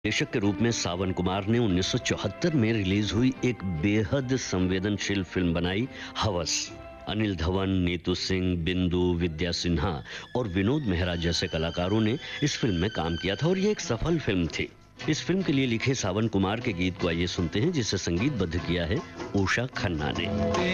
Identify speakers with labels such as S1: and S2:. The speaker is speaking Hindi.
S1: निर्देशक के रूप में सावन कुमार ने 1974 में रिलीज हुई एक बेहद संवेदनशील फिल्म बनाई, हवस। अनिल धवन, नीतू सिंह, बिंदु, विद्या सिन्हा और विनोद मेहरा जैसे कलाकारों ने इस फिल्म में काम किया था और ये एक सफल फिल्म थी। इस फिल्म के लिए लिखे सावन कुमार के गीत को आइए सुनते हैं, जिसे संगीतबद्ध किया है उषा खन्ना ने।